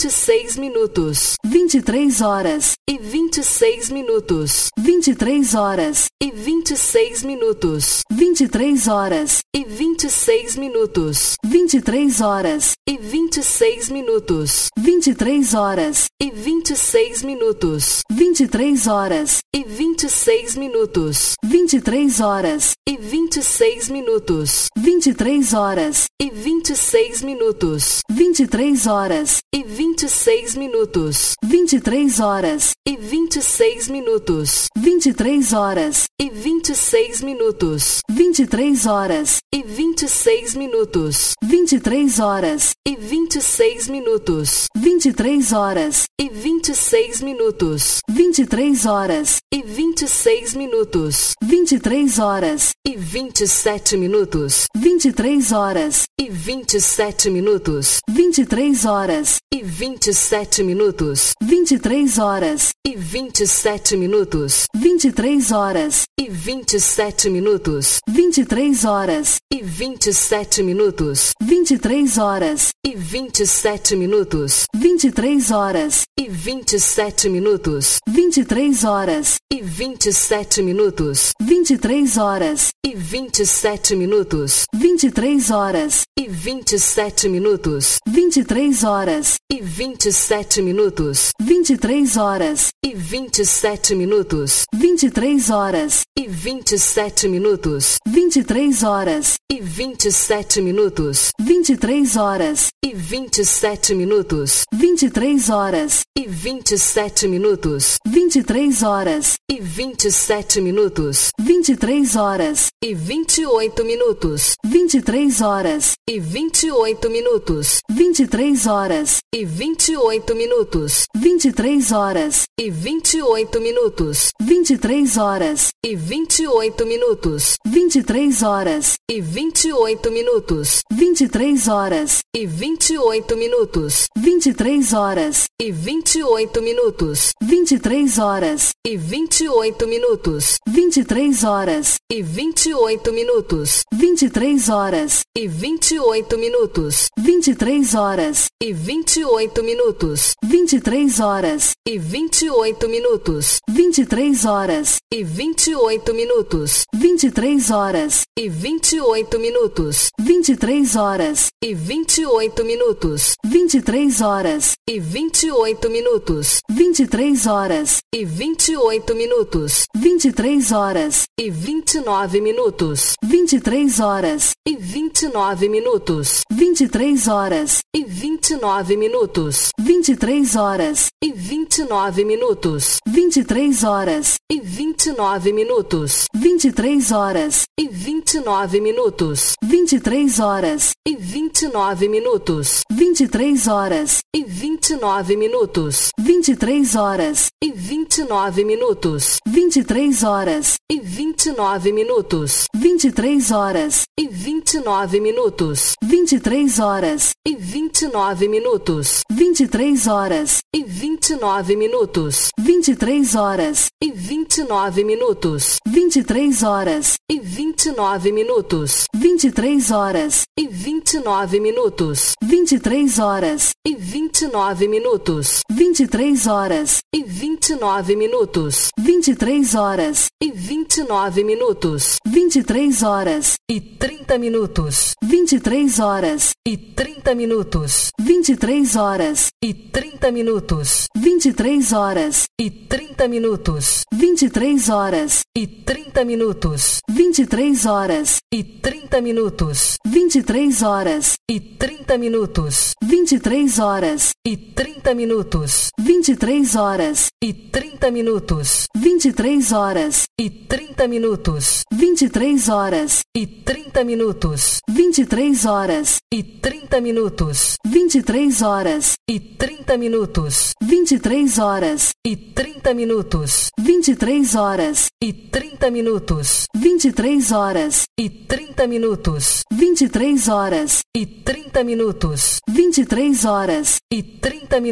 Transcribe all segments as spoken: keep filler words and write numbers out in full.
vinte e seis minutos, vinte e três horas e vinte e seis minutos, vinte e três horas e vinte e seis minutos, vinte e três horas e vinte e seis minutos, vinte e três horas e vinte e seis minutos, vinte e três horas e vinte e seis minutos, vinte e três horas e vinte e seis minutos, vinte e três horas e vinte e seis minutos, vinte e três horas e vinte e seis minutos, vinte e três horas e vinte e seis minutos, vinte e três horas e vinte e seis minutos, vinte e três horas e vinte e seis minutos, vinte e três horas e vinte e seis minutos, vinte e três horas e vinte e seis minutos, vinte e três horas e vinte e seis minutos, vinte e três horas e vinte e seis minutos, vinte e três horas e vinte e sete minutos, vinte e três horas e vinte e sete minutos, vinte e três horas e vinte e sete minutos, vinte e três horas e vinte e sete minutos, vinte e três horas e vinte e sete minutos, vinte e três horas e vinte e sete minutos, vinte e três horas e vinte e sete minutos, vinte e três horas e vinte e sete minutos, vinte e três horas e vinte e sete minutos, vinte e três horas e vinte e sete minutos, vinte e três horas e vinte e sete minutos, vinte e três horas e vinte e sete minutos, vinte e três horas e vinte e sete minutos, vinte e três horas e vinte e sete minutos, vinte e três horas e vinte e sete minutos, vinte e três horas e vinte e sete minutos, vinte e três horas e vinte e sete minutos, vinte e três horas e vinte e sete minutos, vinte e três horas e vinte e oito minutos, vinte e três horas e vinte e oito minutos, vinte e três horas e vinte e oito minutos, vinte e três horas e vinte e oito minutos, vinte e três horas e vinte e oito minutos, vinte e três horas e vinte e oito minutos, vinte e três horas e vinte e oito minutos, vinte e três horas e vinte e oito minutos, vinte e três horas e vinte e oito minutos, vinte e três horas e vinte e oito minutos, vinte e três horas e vinte e oito minutos, vinte e três horas e vinte e oito minutos, vinte e três horas e vinte e oito minutos, vinte e três horas e vinte e oito minutos, vinte e três horas e vinte e oito minutos, vinte e três horas e vinte e oito minutos, vinte e três horas e vinte e oito minutos, vinte e três horas e vinte e oito minutos, vinte e três horas e vinte e nove minutos, vinte e três horas e vinte e nove minutos, vinte e três horas e vinte e nove minutos, vinte e três horas e vinte e nove minutos, vinte e três horas e vinte e nove minutos, vinte e três horas e vinte e nove minutos, vinte e três horas e vinte e nove minutos, vinte e três horas e vinte e nove minutos, vinte e três horas e vinte e nove minutos, vinte e três horas e vinte e nove minutos, vinte e três horas e vinte e nove minutos, vinte e três horas e vinte e nove minutos, vinte e três horas e vinte e nove minutos, vinte e três horas e vinte e nove minutos, vinte e três horas e vinte e nove minutos, vinte e três horas e vinte e nove minutos, vinte e três horas e vinte e nove minutos, vinte e três horas e vinte e nove minutos, vinte e três horas e vinte e nove minutos, vinte e três horas e trinta minutos, vinte e três horas e trinta minutos, vinte e três horas e trinta minutos, vinte e três horas e trinta minutos, vinte e três horas e trinta minutos, vinte e três horas e trinta minutos, vinte e três horas e trinta minutos, vinte e três horas e trinta minutos, vinte e três horas e trinta minutos, vinte e três horas e trinta minutos, vinte e três horas e trinta minutos, vinte e três horas e trinta minutos, vinte e três horas e trinta minutos, vinte e três horas e trinta minutos, vinte e três horas e trinta minutos, vinte e três horas e trinta minutos, vinte e três horas e trinta minutos, vinte e três horas e trinta minutos.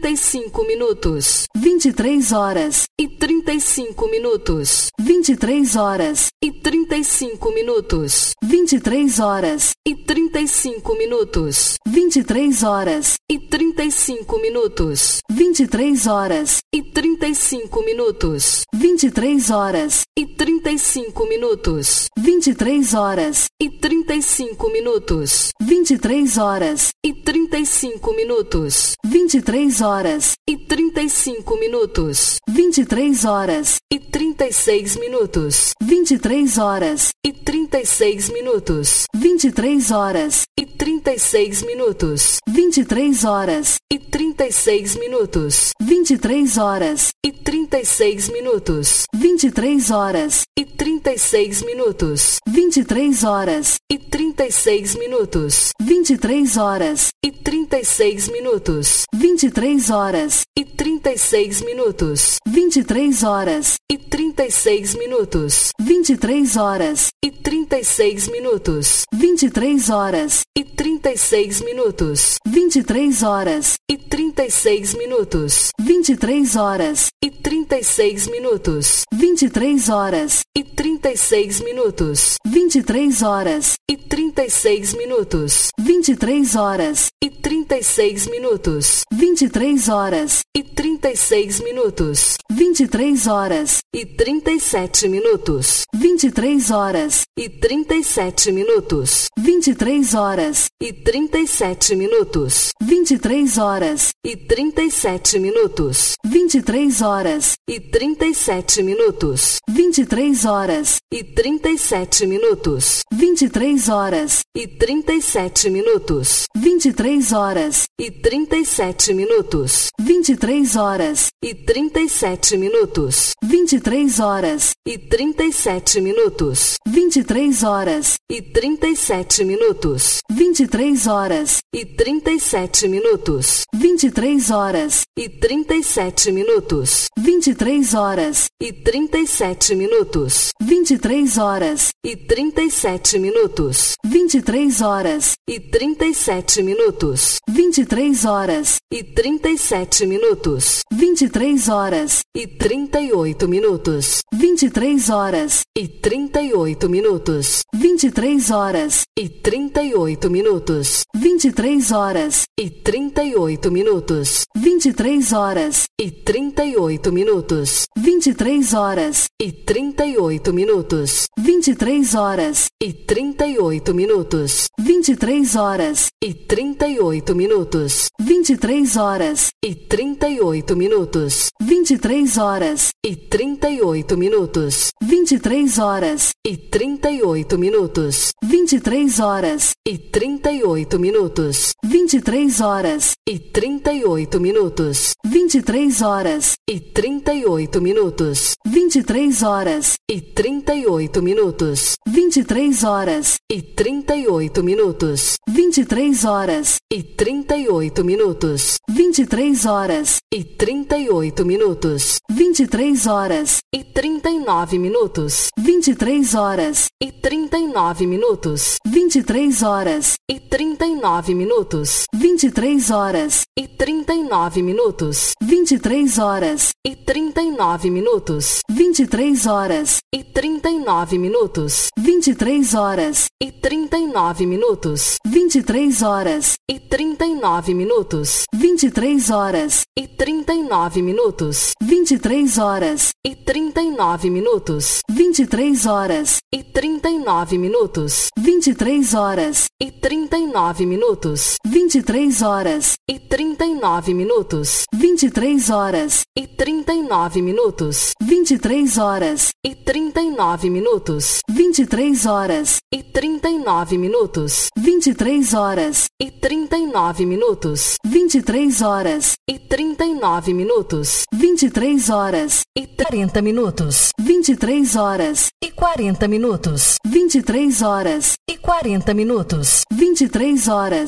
trinta e cinco minutos. vinte e três horas E trinta e cinco minutos. vinte e três horas E trinta e cinco minutos. vinte e três horas E trinta trinta e cinco minutos, vinte e três horas, e trinta e cinco minutos, vinte e três horas, e trinta e cinco minutos, vinte e três horas, e trinta e cinco minutos, vinte e três horas, e trinta e cinco minutos, vinte e três horas, e trinta e cinco minutos, vinte e três horas, e trinta e cinco minutos, vinte e três horas, e trinta e seis minutos, vinte e três horas, e trinta e seis minutos, vinte e três horas, e trinta e seis minutos, vinte e três horas, e trinta e seis minutos, vinte e três horas, e trinta e seis minutos, vinte e três horas, e trinta e seis minutos, vinte e três horas, e trinta e seis minutos, vinte e três horas, e trinta e seis minutos, vinte e três horas, e trinta e seis minutos, vinte e três horas, e trinta e seis minutos, vinte e três horas, e trinta e seis minutos, vinte e três horas, e trinta e seis minutos, vinte e três horas, e trinta e seis minutos, vinte e três horas, e trinta e seis minutos, vinte e três horas, e trinta e seis minutos, vinte e três horas, e trinta e seis minutos, vinte e três horas, e trinta e seis minutos, vinte e três horas, e trinta e seis minutos, vinte e três horas, e trinta e sete minutos, vinte e três horas, e trinta e sete minutos, vinte e três horas, e trinta e sete minutos, vinte e três horas, e trinta e sete minutos, vinte e três horas, e trinta e sete minutos, vinte e três horas, e trinta e sete minutos, vinte e três horas, e trinta e sete minutos, vinte e três horas, e trinta e sete minutos, vinte e três horas, e trinta e sete minutos, vinte e três horas, e trinta e sete minutos, vinte e três horas, e trinta e sete minutos, vinte e três horas, e trinta e sete minutos, vinte e três horas, e trinta e sete minutos, vinte e três horas, e trinta e sete minutos, vinte e três horas, e trinta e sete minutos, vinte e três horas, e trinta e sete minutos, vinte e três horas, e trinta e sete minutos, vinte e três horas, e trinta e oito minutos, vinte e três horas, e trinta e oito minutos, vinte e três horas, e trinta e oito minutos, vinte e três horas, e trinta e oito minutos, vinte e três horas, e trinta e oito minutos, vinte e três horas, e trinta e oito minutos, vinte e três horas, e trinta e oito minutos, vinte e três horas, e trinta e oito minutos, vinte e três horas, e trinta e oito minutos, vinte e três horas, e trinta e oito minutos, vinte e três horas, e trinta e oito minutos, vinte e três horas, e trinta e oito minutos, vinte e três horas, e trinta e oito minutos, vinte e três horas, e trinta e oito minutos, vinte e três horas, e trinta e oito minutos, vinte e três horas, e trinta e oito minutos, vinte e três horas, e trinta e oito minutos, vinte e três horas, e trinta e oito minutos, vinte e três horas, e trinta e nove minutos, vinte e três horas, e trinta e nove minutos, vinte e três horas, e trinta e nove minutos, vinte e três horas, e trinta e nove minutos, vinte e três horas, e trinta e nove minutos, vinte e três horas, e trinta e nove minutos, vinte e três horas, e trinta e nove minutos, vinte e três horas, e trinta e nove minutos, vinte e três horas, e trinta e nove minutos, vinte e três horas, e trinta e nove minutos, vinte e três horas, e trinta e nove minutos, vinte e três horas, e trinta e nove minutos, vinte e três horas, e trinta e nove minutos, vinte e três horas, e trinta e nove minutos, vinte e três horas, e trinta e nove minutos, vinte e três horas, e trinta e nove minutos, vinte e três horas, e trinta e nove minutos, vinte e três horas, e trinta e nove minutos, vinte e três horas, e quarenta minutos, vinte e três horas, e quarenta minutos, vinte e três horas, e quarenta minutos, vinte e três horas, e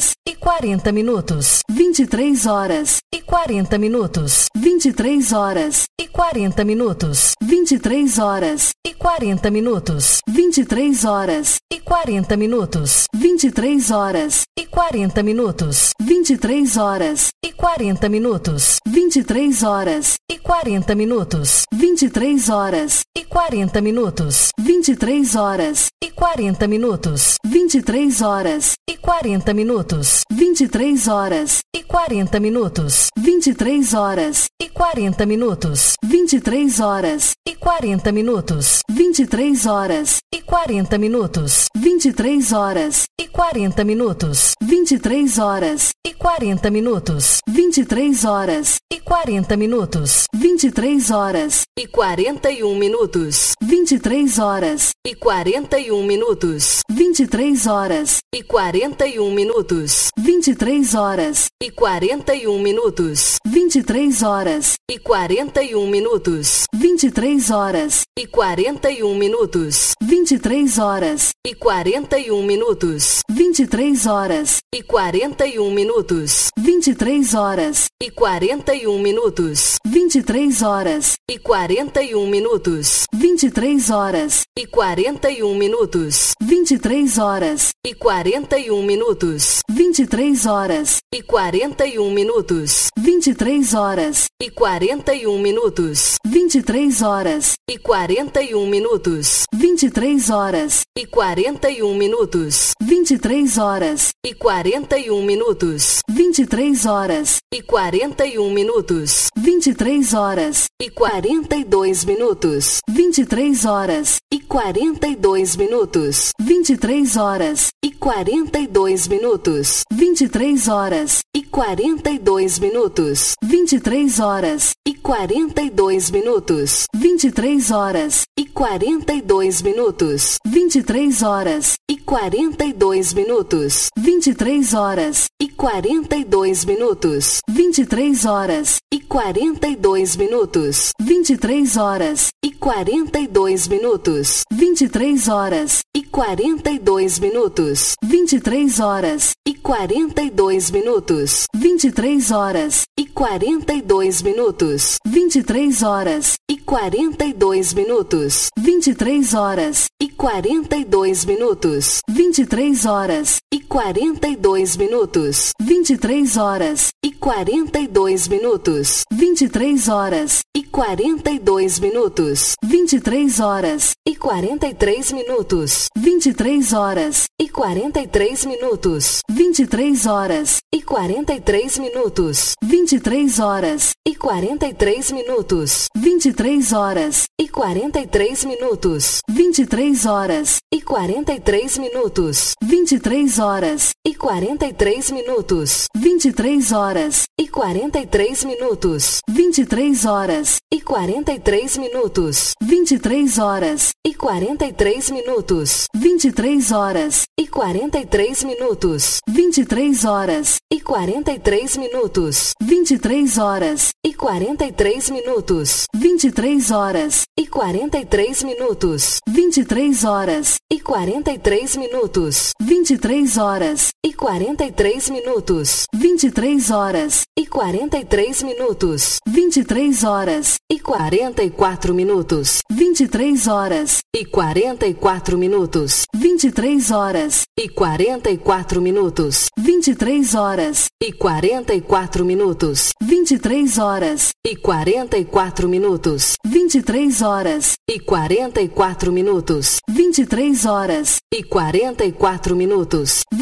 quarenta minutos. vinte e três horas E quarenta minutos. vinte e três horas E quarenta minutos. vinte e três horas E quarenta minutos. vinte e três horas E quarenta minutos. vinte e três horas E quarenta minutos. vinte e três horas E quarenta minutos. vinte e três horas E quarenta minutos. vinte e três horas E quarenta minutos. vinte e três horas E quarenta minutos. vinte e três horas E quarenta minutos. vinte e três horas E quarenta minutos. vinte e três horas E quarenta minutos. vinte e três horas E quarenta minutos. vinte e três horas E quarenta minutos. vinte e três horas E quarenta minutos. vinte e três horas E quarenta minutos. vinte e três horas E quarenta minutos. vinte e três horas E quarenta e um minutos. vinte e três horas E quarenta e um minutos. vinte e três horas E quarenta e um minutos. vinte e três horas E quarenta e um minutos. vinte e três horas E quarenta e um minutos. vinte e três horas E quarenta e um minutos. vinte e três horas E quarenta e um minutos. vinte e três horas E quarenta e um minutos. vinte e três horas E quarenta e um minutos. vinte e três horas E quarenta e um minutos. vinte e três horas E quarenta e um minutos. vinte e três horas E quarenta e um minutos. vinte e três horas E quarenta e um minutos. vinte e três horas E quarenta e um minutos. vinte e três horas E quarenta e um minutos. vinte e três horas E quarenta e um minutos. vinte e três horas E quarenta e um minutos. vinte e três horas E quarenta e um minutos. vinte e três horas E quarenta e dois minutos. vinte e três horas E quarenta e dois minutos. vinte e três horas E quarenta e dois minutos. vinte e três horas E quarenta e dois minutos. vinte e três horas E quarenta e dois minutos. vinte e três horas E quarenta e dois minutos. vinte e três horas E quarenta e dois minutos. vinte e três horas E quarenta e dois minutos. vinte e três horas E quarenta e dois minutos. vinte e três horas E quarenta e dois minutos. vinte e três horas E quarenta e dois minutos. vinte e três horas E quarenta e dois minutos. vinte e três horas E quarenta e dois minutos. vinte e três horas E quarenta e dois minutos. vinte e três horas E quarenta e dois minutos. vinte e três horas E quarenta e dois minutos. vinte e três horas E quarenta e dois minutos. vinte e três horas E quarenta e dois minutos. vinte e três horas E quarenta e três minutos. vinte e três horas E quarenta e três minutos. vinte e três horas E quarenta e três minutos. vinte e três horas E quarenta e três minutos. vinte e três horas E quarenta e três minutos. vinte e três horas E quarenta e três minutos. vinte e três horas E quarenta e três minutos. vinte e três horas E quarenta e três minutos. vinte e três horas E quarenta e três minutos. vinte e três horas E quarenta e três minutos. vinte e três horas E quarenta e três minutos. vinte e três horas E quarenta e três minutos. vinte e três horas E quarenta e três minutos. vinte e três horas E quarenta e três minutos. vinte e três horas E quarenta e três minutos. vinte e três horas E quarenta e três minutos. vinte e três horas E quarenta e três minutos. vinte e três horas E quarenta e quatro minutos. vinte e três horas E quarenta e quatro minutos. vinte e três horas E quarenta e quatro minutos. vinte e três horas E quarenta e quatro minutos. vinte e três horas E quarenta e quatro minutos. vinte e três horas E quarenta e quatro minutos. vinte e três horas E quarenta e quatro minutos. vinte e três horas E quarenta e quatro minutos. vinte e três horas E quarenta e quatro minutos. vinte e três horas E quarenta e quatro minutos. vinte e três horas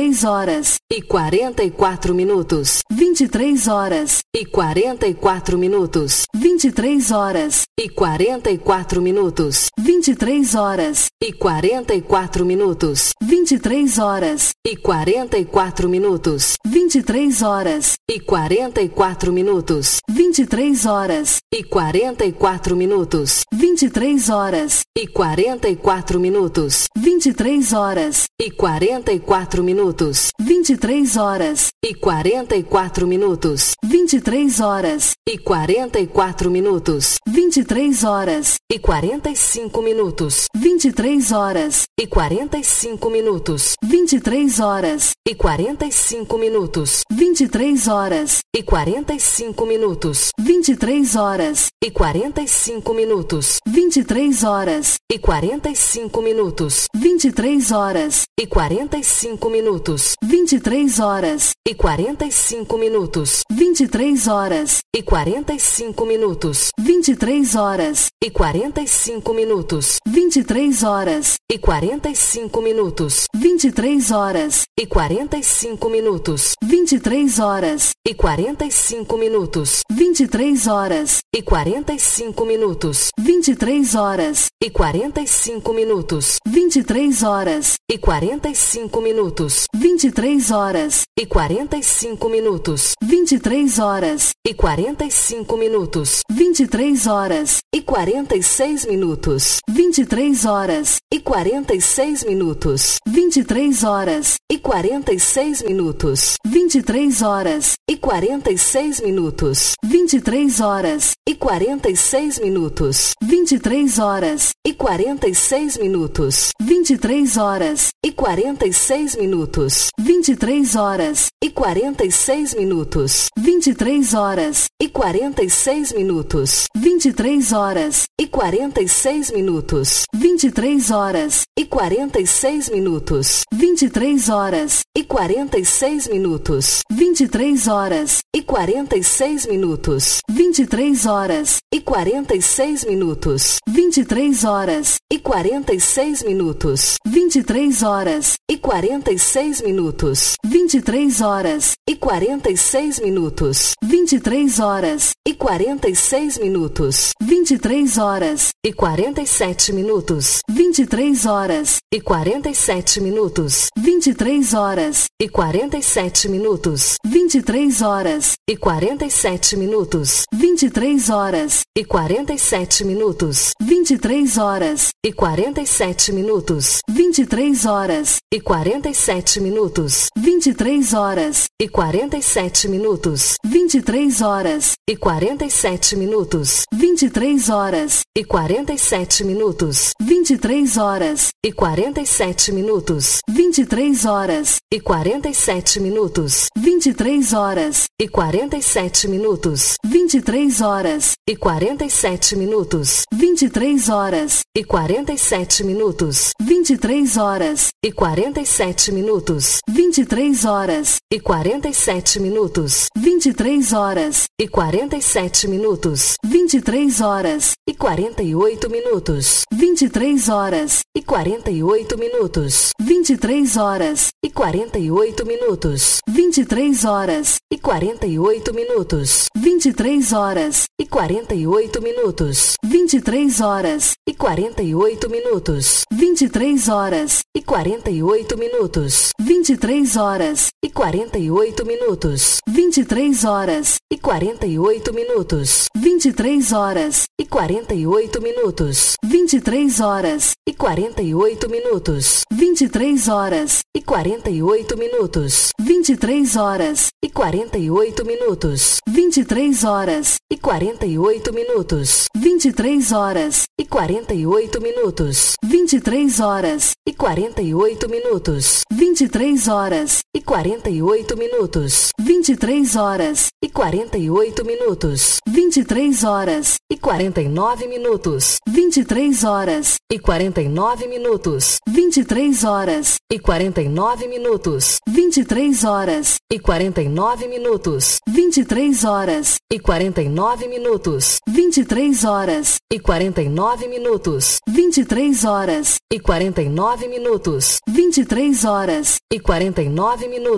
E quarenta e quatro minutos. vinte e três horas E quarenta e quatro minutos. vinte e três horas E quarenta e quatro minutos. vinte e três horas E quarenta e quatro minutos. vinte e três horas E quarenta e quatro minutos. vinte e três horas E quarenta e quatro minutos. vinte vinte e três horas e quarenta e quatro minutos, vinte e três horas e quarenta e quatro minutos, vinte e três horas e quarenta e quatro minutos, vinte e três horas e quarenta e quatro minutos, vinte e três horas e quarenta e quatro minutos, vinte e três horas e quarenta e cinco minutos, vinte e três horas e quarenta e cinco minutos, vinte e três horas e quarenta e cinco minutos, vinte e três horas e quarenta e cinco minutos, vinte e três horas e quarenta e cinco minutos, vinte e três horas e quarenta e cinco minutos, vinte e três horas e quarenta e cinco minutos, vinte e três horas e quarenta e cinco minutos, vinte e três horas e quarenta e cinco minutos, vinte e três horas e quarenta e cinco minutos, vinte e três horas e quarenta e cinco minutos, vinte e três horas e quarenta e cinco minutos, vinte e três horas e quarenta e cinco minutos, vinte e três horas e quarenta e cinco minutos, vinte e três horas e quarenta e cinco minutos, vinte e três horas e quarenta e cinco minutos, vinte e três horas e quarenta e cinco minutos, vinte e três horas e quarenta e cinco minutos, vinte e três horas e quarenta e seis minutos, vinte e três horas e quarenta e seis minutos, vinte e três horas e quarenta e seis minutos, vinte e três horas e quarenta e seis minutos, vinte e três horas e quarenta e seis minutos, vinte e três horas e quarenta e seis minutos, vinte e três horas e quarenta e seis minutos, vinte e três horas e quarenta e seis minutos, vinte e três horas e quarenta e seis minutos, vinte e três horas e quarenta e seis minutos, vinte e três horas e quarenta e seis minutos, vinte e três horas e quarenta e seis minutos, vinte e três horas e quarenta e seis minutos, vinte e três horas e quarenta e seis minutos, vinte e três horas e quarenta e seis minutos, vinte e três horas e quarenta e seis minutos, vinte e três horas e quarenta e seis minutos, vinte e três horas e quarenta e seis minutos, vinte e três horas e quarenta e sete minutos, vinte e três horas e quarenta e sete minutos, vinte e três horas e quarenta e sete minutos, vinte e três horas e quarenta e sete minutos, vinte e três horas e quarenta e sete minutos, vinte e três horas e quarenta e sete minutos, vinte e três horas e quarenta e sete minutos, vinte e três horas e quarenta e sete minutos, vinte e três horas e quarenta e sete minutos, vinte e três horas e quarenta e sete minutos, vinte e três horas e quarenta e sete minutos, vinte e três horas e quarenta e sete minutos, vinte e três horas e quarenta e sete minutos, vinte e três horas e quarenta e sete minutos, vinte e três horas e quarenta e sete minutos, vinte e três horas e quarenta e sete minutos, vinte e três horas e quarenta e sete minutos, vinte e três horas e quarenta e sete minutos, vinte e três horas e quarenta e oito minutos, vinte e três horas e quarenta e oito minutos, vinte e três horas e quarenta e oito minutos, vinte e três horas e quarenta e oito minutos, vinte e três horas e quarenta e oito minutos, vinte e três horas e quarenta e oito minutos, vinte e três horas e quarenta e oito minutos, vinte e três horas e quarenta e oito minutos, vinte e três horas e quarenta e oito minutos, vinte e três horas e quarenta e oito minutos, vinte e três horas e quarenta e oito minutos, vinte e três horas e quarenta e oito minutos, vinte e três horas e quarenta e oito minutos, vinte e três horas e quarenta e oito minutos, vinte e três horas e quarenta e oito minutos, vinte e três horas e quarenta e oito minutos, vinte e três horas e quarenta e oito minutos, vinte e três horas e quarenta e oito minutos, vinte e três horas e quarenta e nove minutos, vinte e três horas e quarenta e nove minutos, vinte e três horas e quarenta e nove minutos, vinte e três horas e quarenta e nove minutos, vinte e três horas e quarenta e nove minutos, vinte e três horas e quarenta e nove minutos, vinte e três horas e quarenta e nove minutos, vinte e três horas e quarenta e nove minutos,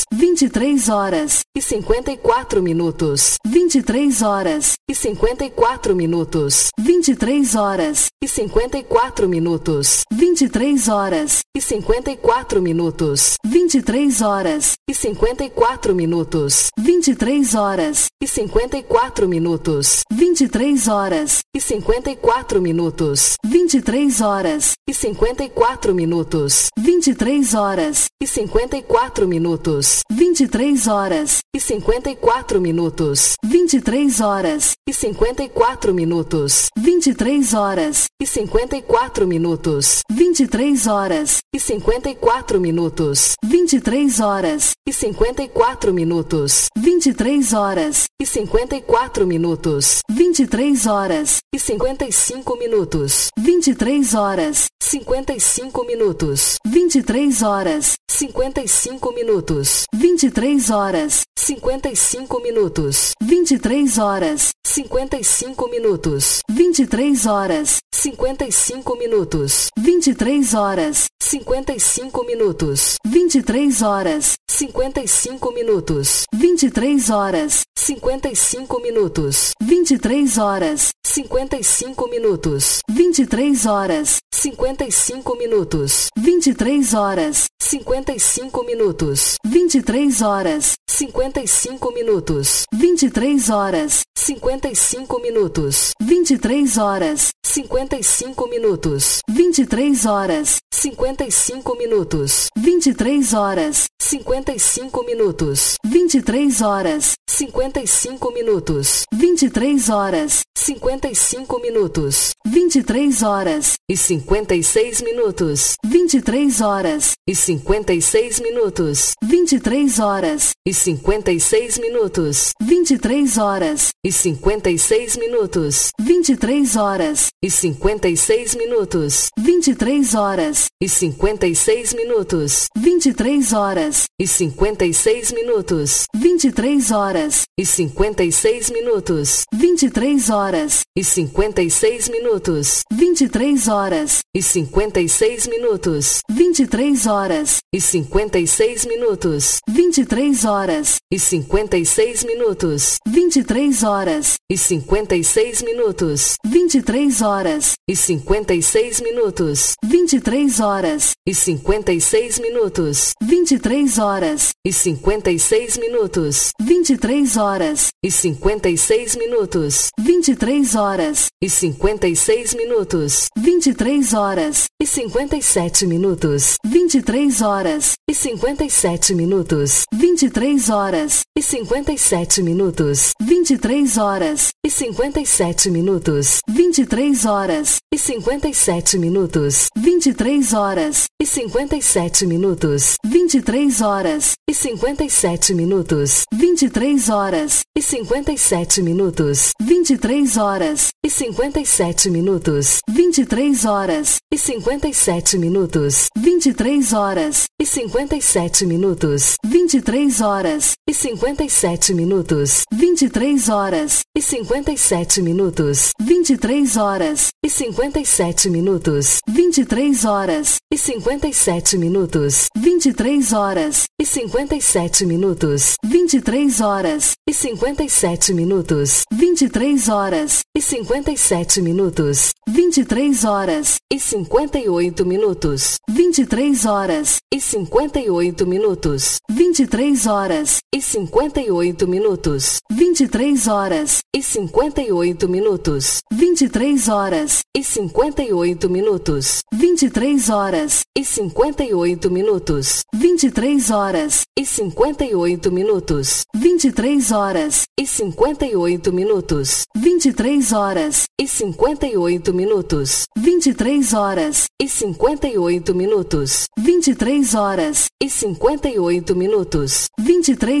vinte e três horas e cinquenta e quatro minutos, vinte e três horas e cinquenta e quatro minutos, vinte e três horas e cinquenta e quatro minutos, vinte e três horas e cinquenta e quatro minutos, vinte e três horas e cinquenta e quatro minutos, vinte e três horas e cinquenta e quatro minutos, vinte e três horas e cinquenta e quatro minutos, vinte e três horas e cinquenta e quatro minutos, vinte e três horas e cinquenta e quatro minutos, vinte e três horas e cinquenta e quatro minutos, vinte e três horas e cinquenta e quatro minutos, vinte e três horas e cinquenta e quatro minutos, vinte e três horas e cinquenta e quatro minutos, vinte e três horas e cinquenta e quatro minutos, vinte e três horas e cinquenta e quatro minutos, vinte e três horas e cinquenta e cinco minutos, vinte e três horas cinquenta e cinco minutos, vinte e três horas cinquenta e cinco minutos, vinte e três horas cinquenta e cinco minutos, vinte e três horas cinquenta e cinco minutos, vinte e três horas cinquenta e cinco minutos, vinte e três horas cinquenta e cinco minutos, vinte e três horas cinquenta e cinco minutos, vinte e três horas cinquenta e cinco minutos, vinte e três horas cinquenta e cinco minutos, vinte e três horas cinquenta e cinco minutos, vinte e três horas cinquenta e cinco minutos, vinte e três horas cinquenta e cinco minutos, vinte e três horas cinquenta e cinco minutos, vinte e três horas cinquenta e cinco minutos, vinte e três horas cinquenta e cinco minutos, vinte e três horas cinquenta e cinco minutos, vinte e três horas cinquenta e cinco minutos, vinte e três horas cinquenta e cinco minutos, vinte e três horas e cinquenta e seis minutos, vinte e três horas e cinquenta e seis minutos, vinte e três horas e cinquenta e seis minutos, vinte e três horas e cinquenta e seis minutos, vinte e três horas e cinquenta e seis minutos, vinte e três horas e cinquenta e seis minutos, vinte e três horas e cinquenta e seis minutos, vinte e três horas e cinquenta e seis minutos, vinte e três horas e cinquenta e seis minutos, vinte e três horas e cinquenta e seis minutos, vinte e três horas e cinquenta e seis minutos, vinte e três horas e cinquenta e seis minutos, vinte e três horas e cinquenta e seis minutos, vinte e três horas e cinquenta e seis minutos, vinte e três horas e cinquenta e seis minutos, vinte e três horas e cinquenta e seis minutos, vinte e três horas e cinquenta e seis minutos, vinte e três horas e cinquenta e seis minutos, vinte e três horas e cinquenta e sete minutos, vinte e três horas e cinquenta e sete minutos, vinte e três horas e cinquenta e sete minutos, vinte e três horas e cinquenta e sete minutos, vinte e três horas e cinquenta e sete minutos, vinte e três horas e cinquenta e sete minutos, vinte e três horas e cinquenta e sete minutos, vinte e três horas e cinquenta e sete minutos, vinte e três horas e cinquenta e sete minutos, vinte e três horas e cinquenta e sete minutos, vinte e três horas e cinquenta e sete minutos, vinte e três horas e cinquenta e sete minutos, vinte e três horas e cinquenta e sete minutos, vinte e três horas e cinquenta e sete minutos, vinte e três horas e cinquenta e sete minutos, vinte e três horas e cinquenta e sete minutos, vinte e três horas e cinquenta e sete minutos, vinte e três horas e cinquenta e sete minutos, vinte e três horas e cinquenta e oito minutos, vinte e três horas e cinquenta e oito minutos, vinte e três horas e cinquenta e oito minutos, vinte e três horas e cinquenta e oito minutos, vinte e três horas e cinquenta e oito minutos, vinte e três horas e cinquenta e oito minutos, vinte e três horas e cinquenta e oito minutos, vinte e três horas e cinquenta e oito minutos, vinte e três horas e cinquenta e oito minutos, vinte e três horas e cinquenta e oito minutos, vinte e três horas e cinquenta e oito minutos, vinte e três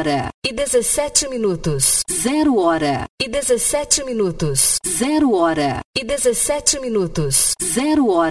hora e dezessete minutos. zero hora E dezessete minutos. zero hora E dezessete minutos. zero hora